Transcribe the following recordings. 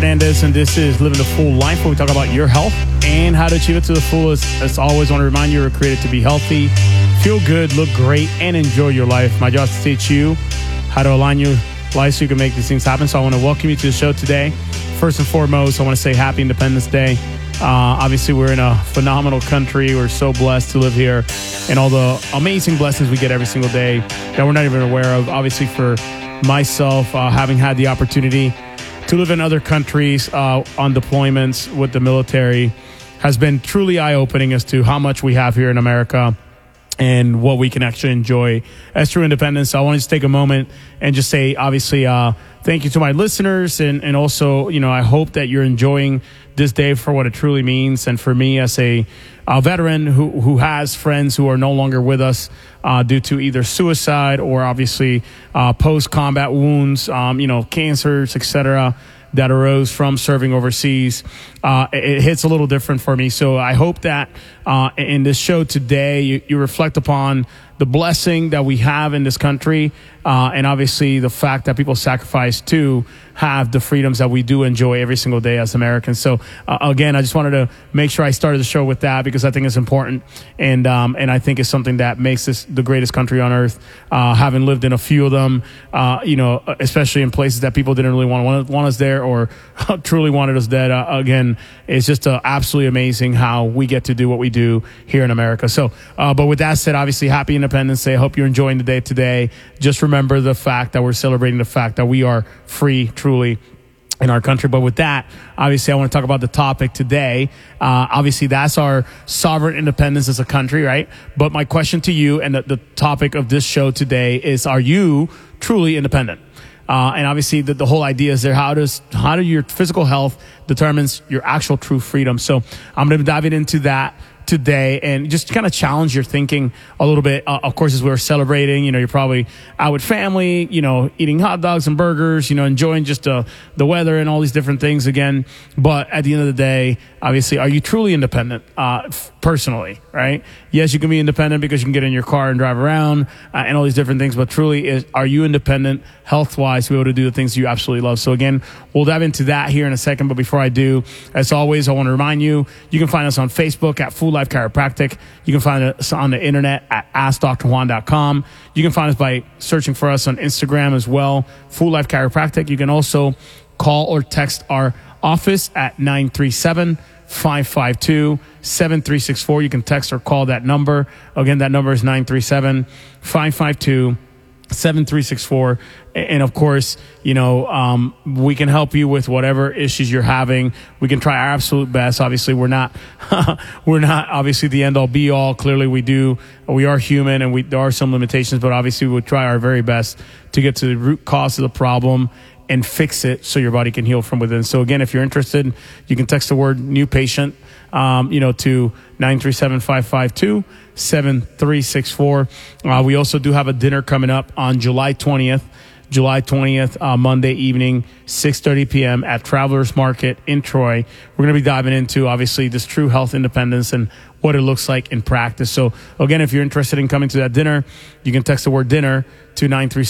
Hernandez, and this is Living the Full Life, where we talk about your health and how to achieve it to the fullest. As always, I want to remind you, we're created to be healthy, feel good, look great, and enjoy your life. My job is to teach you how to align your life so you can make these things happen. So I want to welcome you to the show today. First and foremost, I want to say Happy Independence Day. Obviously, we're in a phenomenal country. We're so blessed to live here, and all the amazing blessings we get every single day that we're not even aware of. Obviously, for myself, having had the opportunity to live in other countries on deployments with the military has been truly eye-opening as to how much we have here in America and what we can actually enjoy as true independence. So I want to just take a moment and just say, obviously, thank you to my listeners. And also, I hope that you're enjoying this day for what it truly means. And for me, as a veteran who has friends who are no longer with us due to either suicide or obviously post-combat wounds, cancers, etc., that arose from serving overseas, it hits a little different for me. So I hope that in this show today, you reflect upon the blessing that we have in this country, and obviously the fact that people sacrifice to have the freedoms that we do enjoy every single day as Americans. So again, I just wanted to make sure I started the show with that because I think it's important, and I think it's something that makes this the greatest country on earth. Having lived in a few of them, especially in places that people didn't really want us there or truly wanted us dead. Again, it's just absolutely amazing how we get to do what we do here in America. So, but with that said, obviously, Happy Independence Day. I hope you're enjoying the day today. Just remember the fact that we're celebrating the fact that we are free, truly, in our country. But with that, obviously, I want to talk about the topic today. Obviously, that's our sovereign independence as a country, right? But my question to you and the topic of this show today is, are you truly independent? And obviously, the whole idea is there, how do your physical health determines your actual true freedom? So I'm going to be diving into that today and just kind of challenge your thinking a little bit. Of course, as we're celebrating, you're probably out with family, eating hot dogs and burgers, enjoying just the weather and all these different things again. But at the end of the day, obviously, are you truly independent personally, right? Yes, you can be independent because you can get in your car and drive around and all these different things. But truly, are you independent health-wise to be able to do the things you absolutely love? So again, we'll dive into that here in a second. But before I do, as always, I want to remind you, you can find us on Facebook at Full Life Chiropractic. You can find us on the internet at AskDrJuan.com. You can find us by searching for us on Instagram as well, Full Life Chiropractic. You can also call or text our office at 937-552-7364. You can text or call that number. Again, that number is 937-552-7364. And of course, we can help you with whatever issues you're having. We can try our absolute best. Obviously, we're not obviously the end all be all. Clearly we are human and there are some limitations, but obviously we would try our very best to get to the root cause of the problem and fix it so your body can heal from within. So again, if you're interested, you can text the word new patient, to 937-552-7364. We also do have a dinner coming up on July 20th, Monday evening, 6:30 p.m. at Travelers Market in Troy. We're going to be diving into, obviously, this true health independence and what it looks like in practice. So, again, if you're interested in coming to that dinner, you can text the word dinner to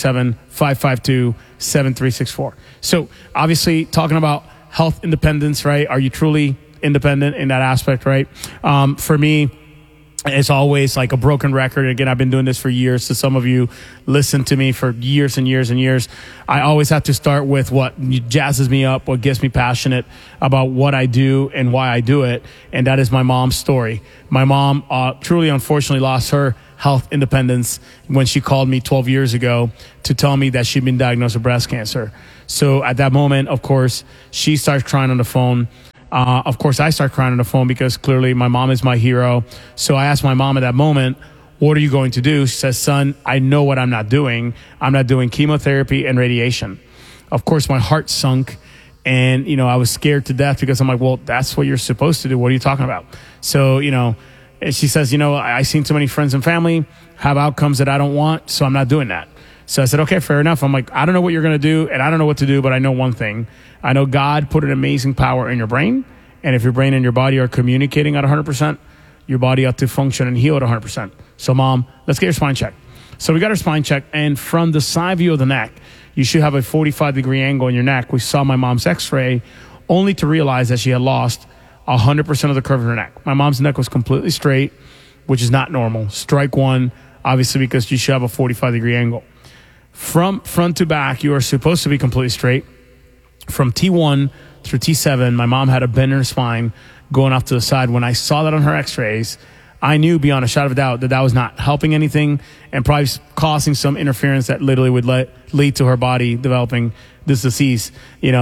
937-552-7364. So, obviously, talking about health independence, right? Are you truly independent in that aspect, right? For me, it's always like a broken record. Again, I've been doing this for years. So some of you listen to me for years and years and years. I always have to start with what jazzes me up, what gets me passionate about what I do and why I do it. And that is my mom's story. My mom truly, unfortunately, lost her health independence when she called me 12 years ago to tell me that she'd been diagnosed with breast cancer. So at that moment, of course, she starts crying on the phone. Of course, I start crying on the phone because clearly my mom is my hero. So I asked my mom at that moment, what are you going to do? She says, son, I know what I'm not doing. I'm not doing chemotherapy and radiation. Of course, my heart sunk and, I was scared to death because I'm like, well, that's what you're supposed to do. What are you talking about? So, and she says, I've seen too many friends and family have outcomes that I don't want, so I'm not doing that. So I said, okay, fair enough. I'm like, I don't know what you're going to do, and I don't know what to do, but I know one thing. I know God put an amazing power in your brain, and if your brain and your body are communicating at 100%, your body ought to function and heal at 100%. So, Mom, let's get your spine checked. So we got her spine checked, and from the side view of the neck, you should have a 45-degree angle in your neck. We saw my mom's x-ray only to realize that she had lost 100% of the curve of her neck. My mom's neck was completely straight, which is not normal. Strike one, obviously, because you should have a 45-degree angle. From front to back, you are supposed to be completely straight. From T1 through T7, my mom had a bend in her spine going off to the side. When I saw that on her x-rays, I knew beyond a shadow of a doubt that that was not helping anything and probably causing some interference that literally would lead to her body developing this disease,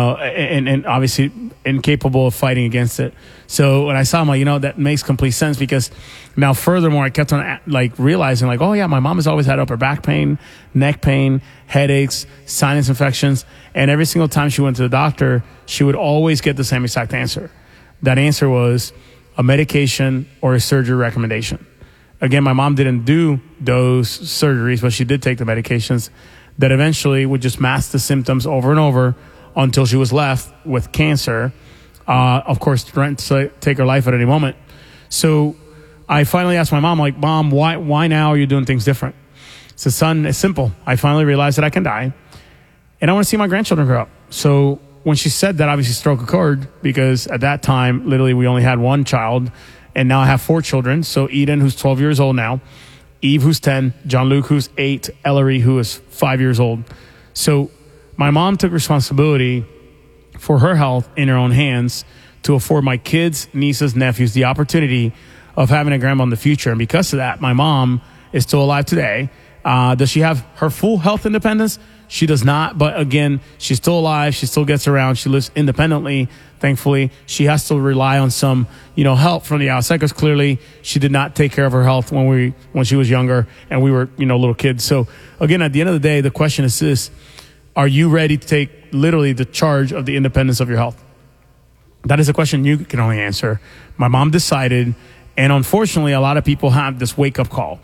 and obviously incapable of fighting against it. So when I saw him, that makes complete sense, because now furthermore, I kept on realizing oh yeah, my mom has always had upper back pain, neck pain, headaches, sinus infections. And every single time she went to the doctor, she would always get the same exact answer. That answer was a medication or a surgery recommendation. Again, my mom didn't do those surgeries, but she did take the medications that eventually would just mask the symptoms over and over until she was left with cancer. Of course, threatened to take her life at any moment. So I finally asked my mom, Mom, why now are you doing things different? So, son, it's simple. I finally realized that I can die, and I want to see my grandchildren grow up. So when she said that, obviously stroke occurred, because at that time, literally, we only had one child, and now I have 4 children. So Eden, who's 12 years old now, Eve, who's 10, John Luke, who's 8, Ellery, who is 5 years old. So my mom took responsibility for her health in her own hands to afford my kids, nieces, nephews the opportunity of having a grandma in the future. And because of that, my mom is still alive today. Does she have her full health independence? She does not. But again, she's still alive. She still gets around. She lives independently. Thankfully, she has to rely on some, help from the outside, because clearly she did not take care of her health when she was younger and we were, little kids. So again, at the end of the day, the question is this: are you ready to take literally the charge of the independence of your health? That is a question you can only answer. My mom decided, and unfortunately, a lot of people have this wake-up call.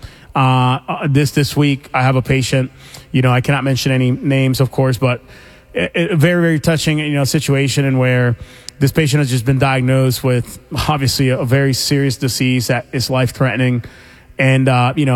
This week, I have a patient, I cannot mention any names, of course, but a very, very touching, situation in where this patient has just been diagnosed with obviously a very serious disease that is life-threatening. And,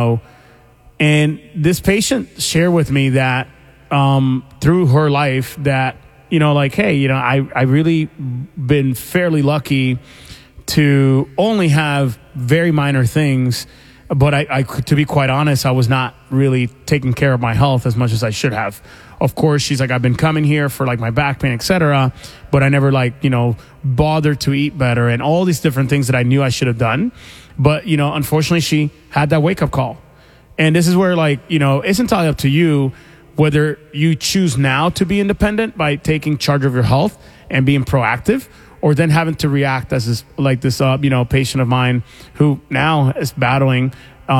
and this patient shared with me that, through her life that, hey, I really been fairly lucky to only have very minor things, but I to be quite honest, I was not really taking care of my health as much as I should have. Of course, she's like, I've been coming here for my back pain, etc., but I never bothered to eat better and all these different things that I knew I should have done. But, unfortunately, she had that wake up call. And this is where it's entirely up to you whether you choose now to be independent by taking charge of your health and being proactive, or then having to react as this patient of mine who now is battling,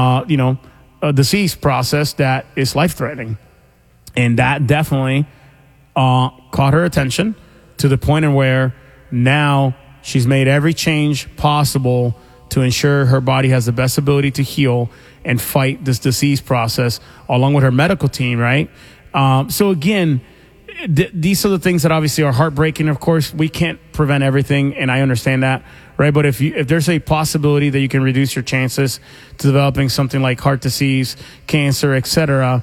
a disease process that is life-threatening. And that definitely caught her attention to the point in where now she's made every change possible to ensure her body has the best ability to heal and fight this disease process, along with her medical team, right? So again, these are the things that obviously are heartbreaking. Of course, we can't prevent everything, and I understand that, right? But if there's a possibility that you can reduce your chances to developing something like heart disease, cancer, etc.,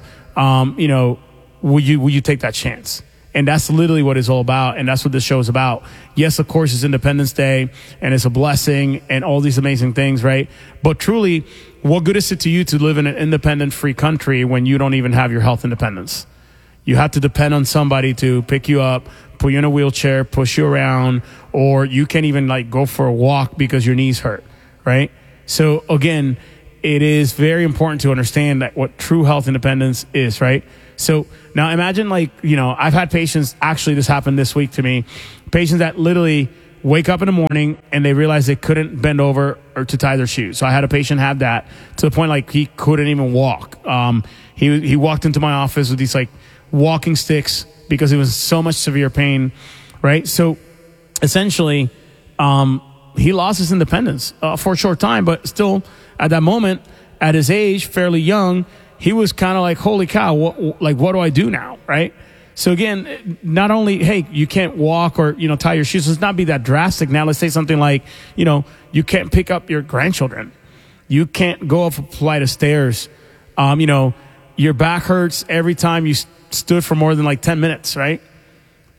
will you take that chance? And that's literally what it's all about, and that's what this show is about. Yes, of course, it's Independence Day, and it's a blessing, and all these amazing things, right? But truly, what good is it to you to live in an independent, free country when you don't even have your health independence? You have to depend on somebody to pick you up, put you in a wheelchair, push you around, or you can't even go for a walk because your knees hurt, right? So again, it is very important to understand that what true health independence is, right? So now imagine I've had patients, actually this happened this week to me, patients that literally wake up in the morning and they realize they couldn't bend over or to tie their shoes. So I had a patient have that to the point he couldn't even walk. He walked into my office with these walking sticks because he was in so much severe pain, right? So essentially, he lost his independence for a short time, but still at that moment, at his age, fairly young, he was kind of holy cow, what do I do now, right? So again, not only, hey, you can't walk or, tie your shoes. Let's not be that drastic. Now let's say something you can't pick up your grandchildren. You can't go up a flight of stairs. Your back hurts every time you stood for more than 10 minutes, right?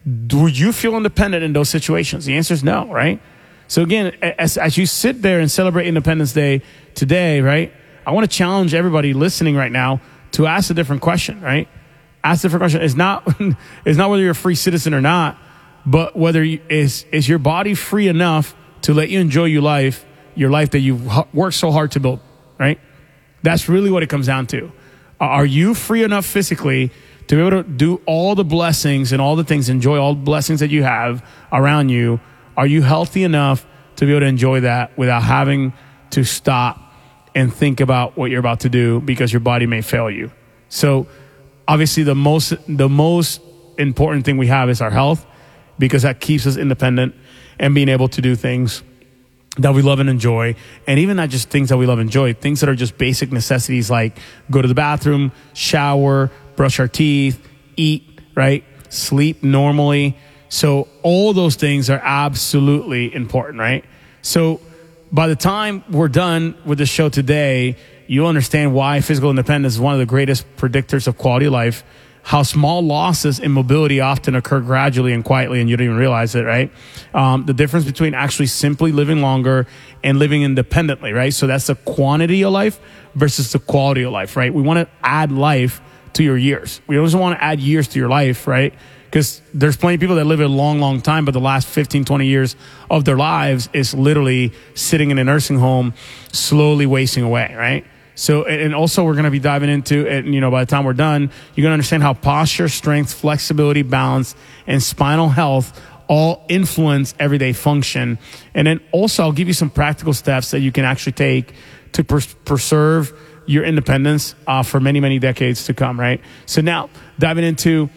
Do you feel independent in those situations? The answer is no, right? So again, as you sit there and celebrate Independence Day today, right, I want to challenge everybody listening right now to ask a different question, right? Ask a different question. It's not whether you're a free citizen or not, but whether is your body free enough to let you enjoy your life that you've worked so hard to build, right? That's really what it comes down to. Are you free enough physically to be able to do all the blessings and all the things, enjoy all the blessings that you have around you? Are you healthy enough to be able to enjoy that without having to stop and think about what you're about to do because your body may fail you? So obviously the most important thing we have is our health, because that keeps us independent and being able to do things that we love and enjoy. And even not just things that we love and enjoy, things that are just basic necessities like go to the bathroom, shower, brush our teeth, eat, right? Sleep normally. So all those things are absolutely important, right? So by the time we're done with the show today, you'll understand why physical independence is one of the greatest predictors of quality of life, how small losses in mobility often occur gradually and quietly, and you don't even realize it, right? The difference between actually simply living longer and living independently, right? So that's the quantity of life versus the quality of life, right? We want to add life to your years. We always want to add years to your life, right? Because there's plenty of people that live a long, long time, but the last 15, 20 years of their lives is literally sitting in a nursing home, slowly wasting away, right? So, and also we're going to be diving into, and by the time we're done, you're going to understand how posture, strength, flexibility, balance, and spinal health all influence everyday function. And then also I'll give you some practical steps that you can actually take to preserve your independence for many, many decades to come, right? So now diving into,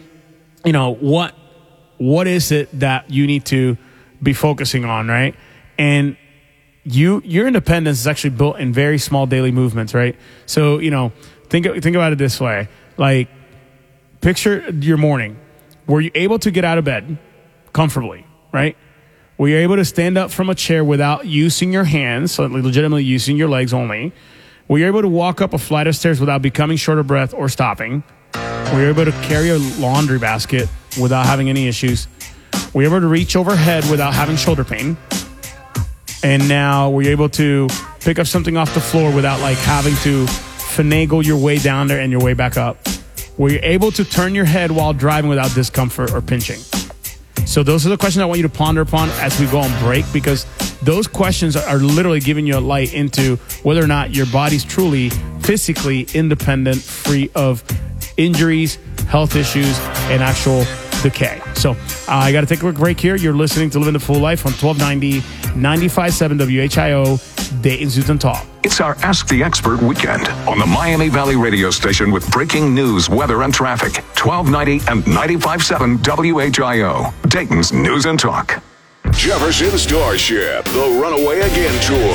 what is it that you need to be focusing on, right? And your independence is actually built in very small daily movements, right? So, think about it this way. Like, picture your morning. Were you able to get out of bed comfortably, right? Were you able to stand up from a chair without using your hands, so legitimately using your legs only? Were you able to walk up a flight of stairs without becoming short of breath or stopping? Were you able to carry a laundry basket without having any issues? Were you able to reach overhead without having shoulder pain? And now were you able to pick up something off the floor without having to finagle your way down there and your way back up? Were you able to turn your head while driving without discomfort or pinching? So those are the questions I want you to ponder upon as we go on break, because those questions are literally giving you a light into whether or not your body's truly physically independent, free of injuries, health issues, and actual decay. So I got to take a quick break here. You're listening to Living the Full Life on 1290, 95.7 WHIO, Dayton's Youth and Talk. It's our Ask the Expert weekend on the Miami Valley radio station with breaking news, weather, and traffic. 1290 and 95.7 WHIO, Dayton's News and Talk. Jefferson Starship, the Runaway Again Tour.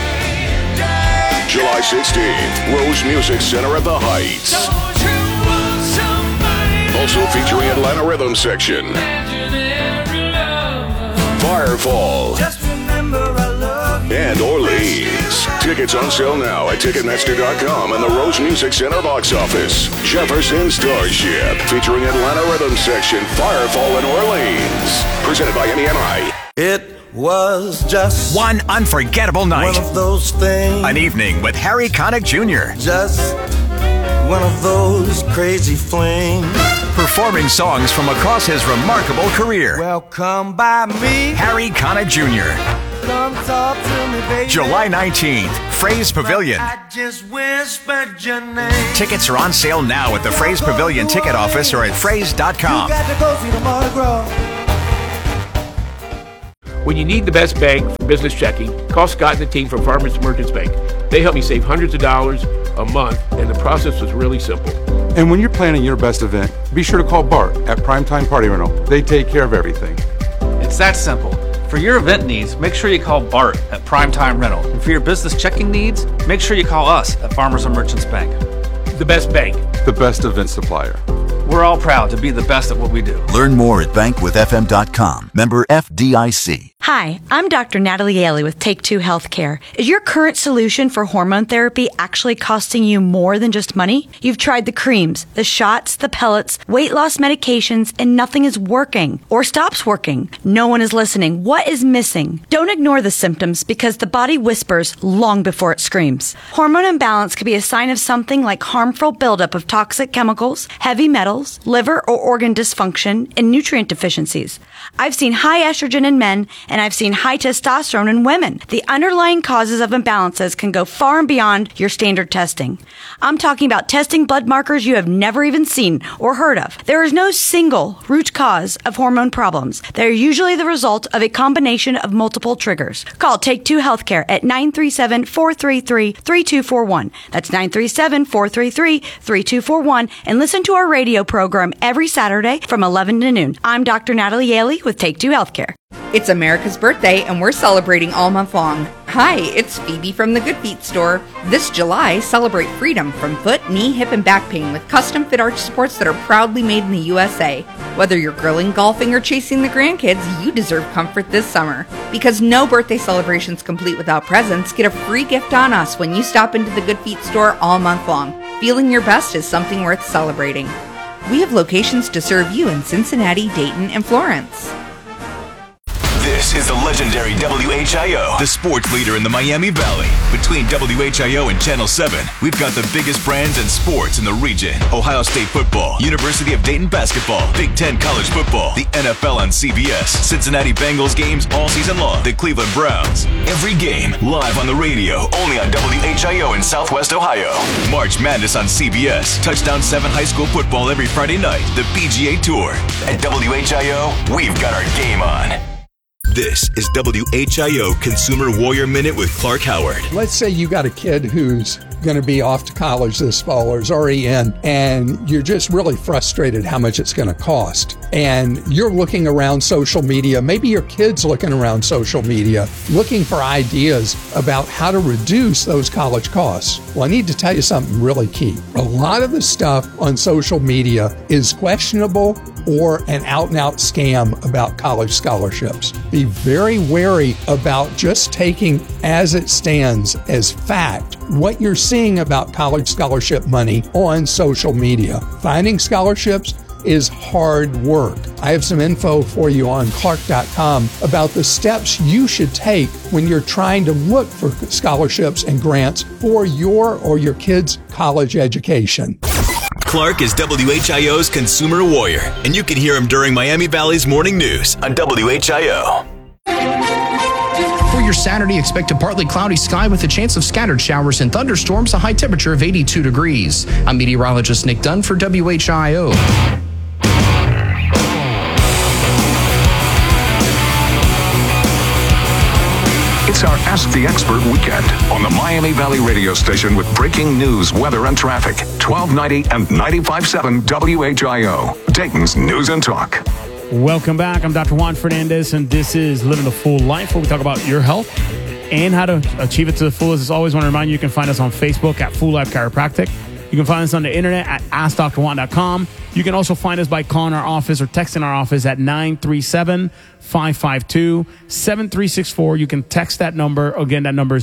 July 16th, Rose Music Center at the Heights. Also featuring Atlanta Rhythm Section. Firefall. And Orleans. Tickets on sale now at Ticketmaster.com and the Rose Music Center box office. Jefferson Starship, featuring Atlanta Rhythm Section, Firefall, and Orleans. Presented by MEMI. It was just one unforgettable night. One of those things. An evening with Harry Connick Jr. Just one of those crazy flings. Performing songs from across his remarkable career. Well, come by me, Harry Connick Jr. Come talk to me, baby. July 19th, Fraze Pavilion. I just whispered your name. Tickets are on sale now at the Fraze Pavilion ticket office or at fraze.com. You got to go see the Mardi Gras. When you need the best bank for business checking, call Scott and the team from Farmers Merchants Bank. They help me save hundreds of dollars a month, and the process was really simple. And when you're planning your best event, be sure to call Bart at Primetime Party Rental. They take care of everything. It's that simple. For your event needs, make sure you call Bart at Primetime Rental. And for your business checking needs, make sure you call us at Farmers and Merchants Bank. The best bank. The best event supplier. We're all proud to be the best at what we do. Learn more at bankwithfm.com. Member FDIC. Hi, I'm Dr. Natalie Yaley with Take Two Healthcare. Is your current solution for hormone therapy actually costing you more than just money? You've tried the creams, the shots, the pellets, weight loss medications, and nothing is working or stops working. No one is listening. What is missing? Don't ignore the symptoms because the body whispers long before it screams. Hormone imbalance could be a sign of something like harmful buildup of toxic chemicals, heavy metals, liver or organ dysfunction, and nutrient deficiencies. I've seen high estrogen in men, and I've seen high testosterone in women. The underlying causes of imbalances can go far and beyond your standard testing. I'm talking about testing blood markers you have never even seen or heard of. There is no single root cause of hormone problems. They're usually the result of a combination of multiple triggers. Call Take Two Healthcare at 937-433-3241. That's 937-433-3241, and listen to our radio program every Saturday from 11 to noon. I'm Dr. Natalie Yaley with Take Two Healthcare. It's America's birthday, and we're celebrating all month long. Hi, it's Phoebe from the Good Feet store. This July, celebrate freedom from foot, knee, hip, and back pain with custom-fit arch supports that are proudly made in the USA. Whether you're grilling, golfing, or chasing the grandkids, you deserve comfort this summer. Because no birthday celebration's complete without presents, get a free gift on us when you stop into the Good Feet store all month long. Feeling your best is something worth celebrating. We have locations to serve you in Cincinnati, Dayton, and Florence. This is the legendary WHIO, the sports leader in the Miami Valley. Between WHIO and Channel 7, we've got the biggest brands and sports in the region. Ohio State football, University of Dayton basketball, Big Ten college football, the NFL on CBS, Cincinnati Bengals games all season long, the Cleveland Browns. Every game live on the radio, only on WHIO in Southwest Ohio. March Madness on CBS, Touchdown 7 high school football every Friday night, the PGA Tour. At WHIO, we've got our game on. This is WHIO Consumer Warrior Minute with Clark Howard. Let's say you got a kid who's going to be off to college this fall or is already in, and you're just really frustrated how much it's going to cost. And you're looking around social media, maybe your kid's looking around social media, looking for ideas about how to reduce those college costs. Well, I need to tell you something really key. A lot of the stuff on social media is questionable or an out-and-out scam about college scholarships. Be very wary about just taking as it stands as fact what you're seeing about college scholarship money on social media. Finding scholarships is hard work. I have some info for you on Clark.com about the steps you should take when you're trying to look for scholarships and grants for your or your kid's college education. Clark is WHIO's consumer warrior, and you can hear him during Miami Valley's morning news on WHIO. For your Saturday, expect a partly cloudy sky with a chance of scattered showers and thunderstorms, a high temperature of 82 degrees. I'm meteorologist Nick Dunn for WHIO. It's our Ask the Expert weekend on the Miami Valley radio station with breaking news, weather, and traffic. 1290 and 95.7 WHIO, Dayton's News and Talk. Welcome back. I'm Dr. Juan Fernandez, and this is Living the Full Life, where we talk about your health and how to achieve it to the fullest. As always, I want to remind you, you can find us on Facebook at Full Life Chiropractic. You can find us on the internet at AskDrJuan.com. You can also find us by calling our office or texting our office at 937-552-7364. You can text that number. Again, that number is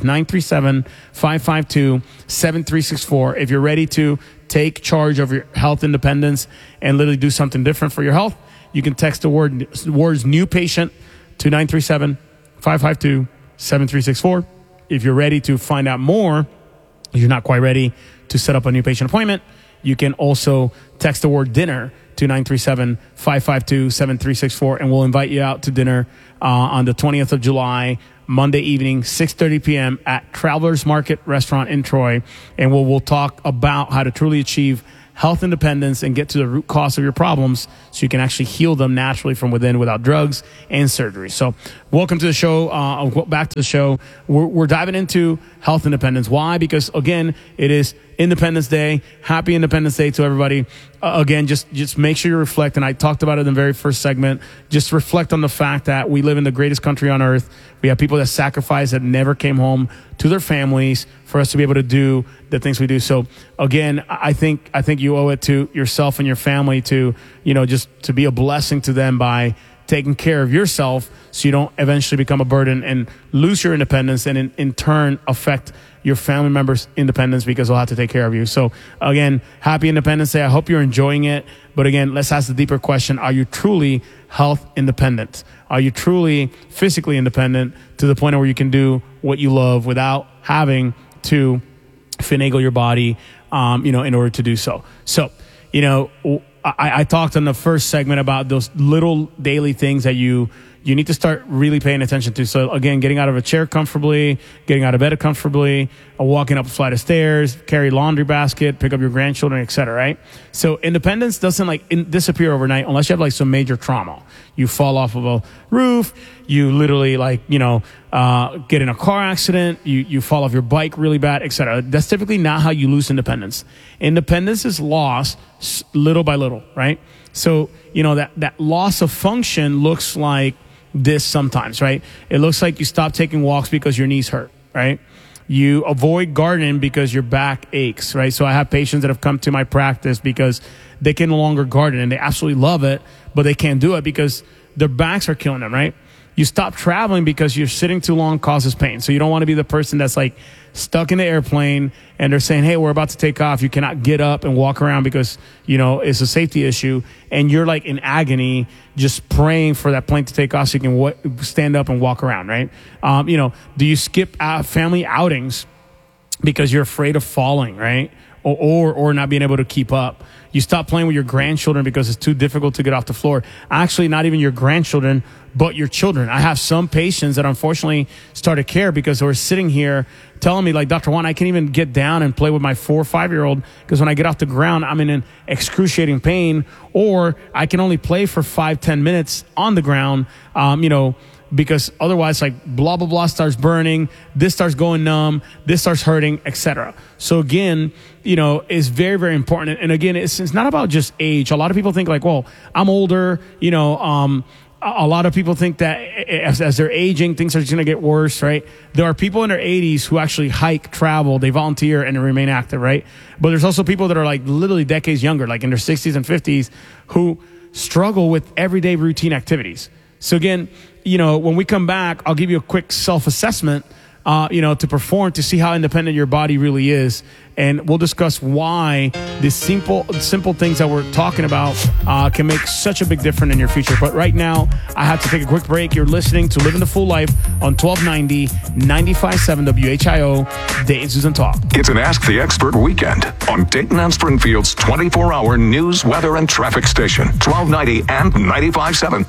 937-552-7364. If you're ready to take charge of your health independence and literally do something different for your health, you can text the words new patient to 937-552-7364. If you're ready to find out more, if you're not quite ready to set up a new patient appointment, you can also text the word dinner to 937-552-7364, and we'll invite you out to dinner on the 20th of July, Monday evening, 6:30 p.m. at Travelers Market Restaurant in Troy, and we'll talk about how to truly achieve health independence and get to the root cause of your problems so you can actually heal them naturally from within without drugs and surgery. So welcome to the show. Back to the show. We're diving into health independence. Why? Because, again, it is Independence Day. Happy Independence Day to everybody. Again, just make sure you reflect, and I talked about it in the very first segment. Just reflect on the fact that we live in the greatest country on earth. We have people that sacrifice, that never came home to their families for us to be able to do the things we do. So again, I think you owe it to yourself and your family to, just to be a blessing to them by taking care of yourself so you don't eventually become a burden and lose your independence and in turn affect your family members' independence because they'll have to take care of you. So again, happy Independence Day. I hope you're enjoying it. But again, let's ask the deeper question. Are you truly health independent? Are you truly physically independent to the point where you can do what you love without having to finagle your body, in order to do so? So, I talked in the first segment about those little daily things that you need to start really paying attention to. So again, getting out of a chair comfortably, getting out of bed comfortably, walking up a flight of stairs, carry laundry basket, pick up your grandchildren, etc. Right? So independence doesn't disappear overnight unless you have some major trauma. You fall off of a roof, you literally get in a car accident, you fall off your bike really bad, etc. That's typically not how you lose independence. Independence is lost little by little, right? So, that loss of function looks like this sometimes, right? It looks like you stop taking walks because your knees hurt, right? You avoid gardening because your back aches, right? So I have patients that have come to my practice because they can no longer garden and they absolutely love it, but they can't do it because their backs are killing them, right? You stop traveling because you're sitting too long causes pain. So you don't want to be the person that's stuck in the airplane and they're saying, hey, we're about to take off. You cannot get up and walk around because, it's a safety issue. And you're in agony, just praying for that plane to take off so you can stand up and walk around, right? Do you skip family outings because you're afraid of falling, right? Or not being able to keep up? You stop playing with your grandchildren because it's too difficult to get off the floor. Actually, not even your grandchildren, but your children. I have some patients that unfortunately started care because they were sitting here telling me Dr. Juan, I can't even get down and play with my 4 or 5-year-old because when I get off the ground, I'm in an excruciating pain, or I can only play for 5-10 minutes on the ground, because otherwise blah, blah, blah starts burning, this starts going numb, this starts hurting, etc. So again, it's very, very important. And again, it's not about just age. A lot of people think well, I'm older, a lot of people think that as they're aging, things are just going to get worse, right? There are people in their 80s who actually hike, travel, they volunteer, and remain active, right? But there's also people that are literally decades younger, in their 60s and 50s, who struggle with everyday routine activities. So again, when we come back, I'll give you a quick self-assessment, to perform to see how independent your body really is. And we'll discuss why these simple things that we're talking about can make such a big difference in your future. But right now, I have to take a quick break. You're listening to Living the Full Life on 1290, 95.7 WHIO, Dayton's News and Talk. It's an Ask the Expert weekend on Dayton and Springfield's 24-hour news, weather, and traffic station, 1290 and 95.7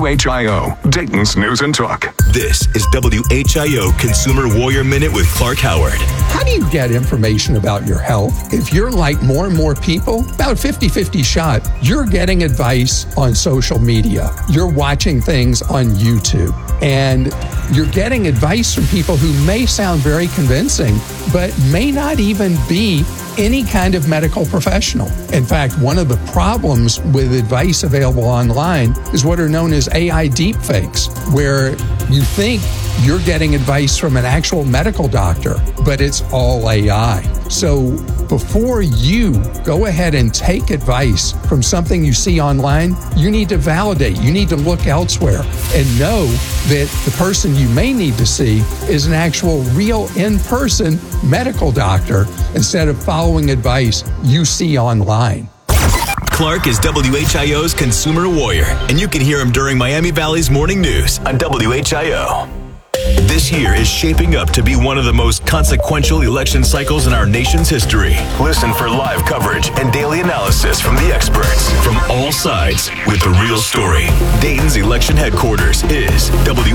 WHIO, Dayton's News and Talk. This is WHIO Consumer Warrior Minute with Clark Howard. How do you get information about your health? If you're like more and more people, about 50-50 shot, you're getting advice on social media. You're watching things on YouTube. And you're getting advice from people who may sound very convincing, but may not even be any kind of medical professional. In fact, one of the problems with advice available online is what are known as AI deepfakes, where you think you're getting advice from an actual medical doctor, but it's all AI. So before you go ahead and take advice from something you see online, you need to validate. You need to look elsewhere and know that the person you may need to see is an actual real in-person medical doctor instead of following advice you see online. Clark is WHIO's Consumer Warrior, and you can hear him during Miami Valley's Morning News on WHIO. This year is shaping up to be one of the most consequential election cycles in our nation's history. Listen for live coverage and daily analysis from the experts from all sides with the real story. Dayton's election headquarters is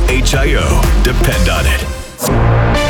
WHIO. Depend on it.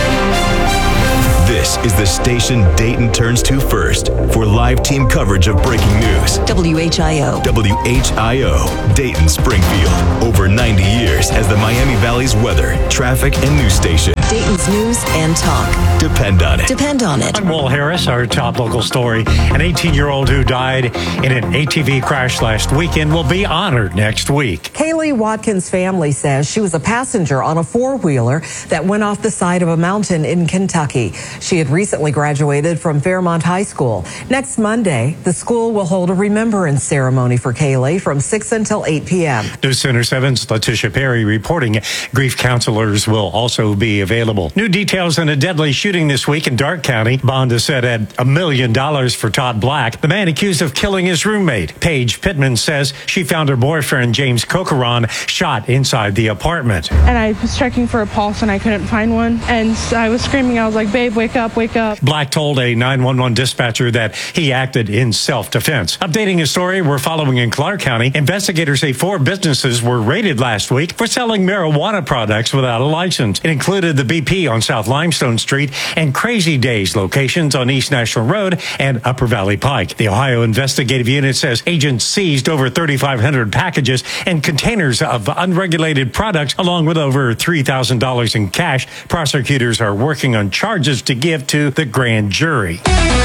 This is the station Dayton turns to first for live team coverage of breaking news. WHIO. WHIO, Dayton, Springfield. Over 90 years as the Miami Valley's weather, traffic, and news station. Dayton's News and Talk. Depend on it. Depend on it. I'm Will Harris. Our top local story. An 18-year-old who died in an ATV crash last weekend will be honored next week. Kaylee Watkins' family says she was a passenger on a four-wheeler that went off the side of a mountain in Kentucky. She had recently graduated from Fairmont High School. Next Monday, the school will hold a remembrance ceremony for Kaylee from 6 until 8 p.m. News Center 7's Letitia Perry reporting grief counselors will also be available. New details in a deadly shooting this week in Darke County. Bond is set at $1 million for Todd Black, the man accused of killing his roommate. Paige Pittman says she found her boyfriend, James Cocaron, shot inside the apartment. And I was checking for a pulse and I couldn't find one. And I was screaming. I was like, babe, wake up, wake up. Black told a 911 dispatcher that he acted in self-defense. Updating his story, we're following in Clark County. Investigators say 4 businesses were raided last week for selling marijuana products without a license. It included the BP on South Limestone Street and Crazy Days locations on East National Road and Upper Valley Pike. The Ohio Investigative Unit says agents seized over 3,500 packages and containers of unregulated products, along with over $3,000 in cash. Prosecutors are working on charges to give to the grand jury.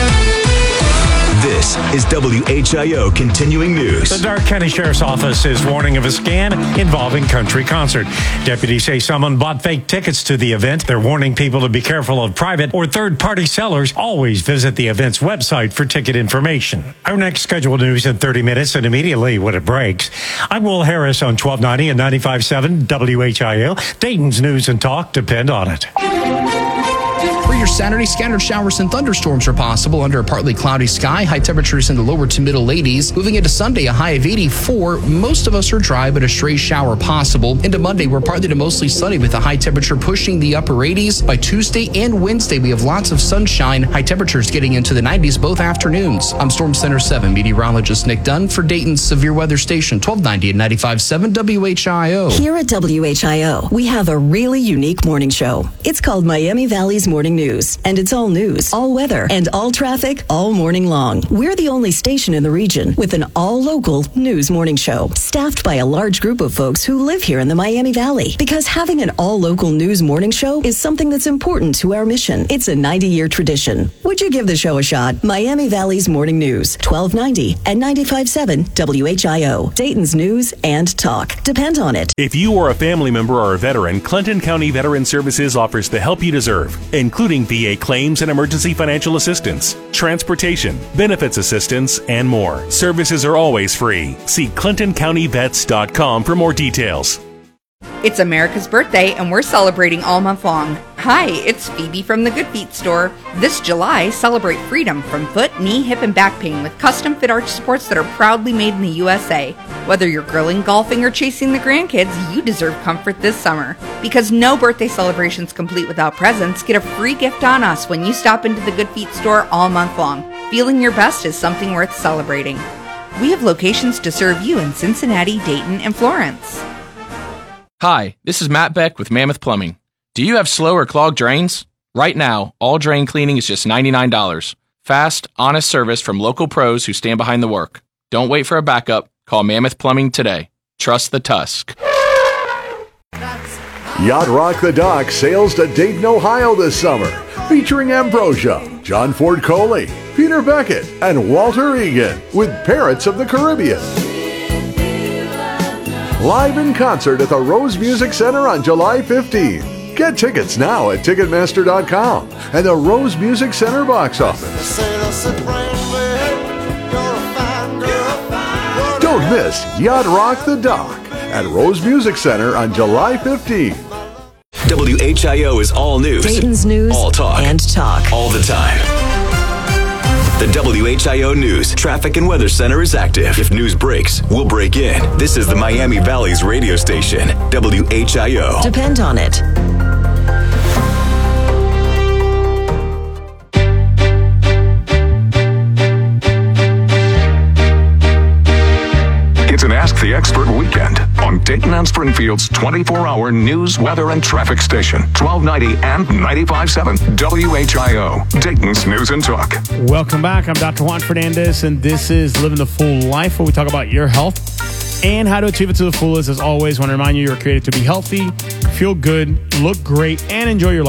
This is WHIO Continuing News. The Darke County Sheriff's Office is warning of a scam involving country concert. Deputies say someone bought fake tickets to the event. They're warning people to be careful of private or third-party sellers. Always visit the event's website for ticket information. Our next scheduled news in 30 minutes and immediately when it breaks. I'm Will Harris on 1290 and 95.7 WHIO. Dayton's News and Talk. Depend on it. For your Saturday, scattered showers and thunderstorms are possible under a partly cloudy sky. High temperatures in the lower to middle 80s. Moving into Sunday, a high of 84. Most of us are dry, but a stray shower possible. Into Monday, we're partly to mostly sunny with a high temperature pushing the upper 80s. By Tuesday and Wednesday, we have lots of sunshine. High temperatures getting into the 90s both afternoons. I'm Storm Center 7 meteorologist Nick Dunn for Dayton's Severe Weather Station, 1290 and 95.7 WHIO. Here at WHIO, we have a really unique morning show. It's called Miami Valley's Morning News, and it's all news, all weather, and all traffic all morning long. We're the only station in the region with an all-local news morning show, staffed by a large group of folks who live here in the Miami Valley. Because having an all-local news morning show is something that's important to our mission. It's a 90-year tradition. Would you give the show a shot? Miami Valley's Morning News, 1290 and 95.7 WHIO. Dayton's News and Talk. Depend on it. If you or a family member are a veteran, Clinton County Veteran Services offers the help you deserve, including VA claims and emergency financial assistance, transportation, benefits assistance, and more. Services are always free. See ClintonCountyVets.com for more details. It's America's birthday, and we're celebrating all month long. Hi, it's Phoebe from the Good Feet store. This July, celebrate freedom from foot, knee, hip, and back pain with custom fit arch supports that are proudly made in the USA. Whether you're grilling, golfing, or chasing the grandkids, you deserve comfort this summer. Because no birthday celebration's complete without presents, get a free gift on us when you stop into the Good Feet store all month long. Feeling your best is something worth celebrating. We have locations to serve you in Cincinnati, Dayton, and Florence. Hi, this is Matt Beck with Mammoth Plumbing. Do you have slow or clogged drains? Right now, all drain cleaning is just $99. Fast, honest service from local pros who stand behind the work. Don't wait for a backup. Call Mammoth Plumbing today. Trust the Tusk. Yacht Rock the Dock sails to Dayton, Ohio this summer, featuring Ambrosia, John Ford Coley, Peter Beckett, and Walter Egan with Parrots of the Caribbean. Live in concert at the Rose Music Center on July 15th. Get tickets now at Ticketmaster.com and the Rose Music Center box office. Don't miss Yacht Rock the Dock at Rose Music Center on July 15th. WHIO is all news. Dayton's News all talk. And Talk. All the time. The WHIO News Traffic and Weather Center is active. If news breaks, we'll break in. This is the Miami Valley's radio station, WHIO. Depend on it. It's an Ask the Expert weekend on Dayton and Springfield's 24-hour news, weather, and traffic station, 1290 and 95.7 WHIO, Dayton's News and Talk. Welcome back. I'm Dr. Juan Fernandez, and this is Living the Full Life, where we talk about your health and how to achieve it to the fullest. As always, I want to remind you, you're created to be healthy, feel good, look great, and enjoy your life.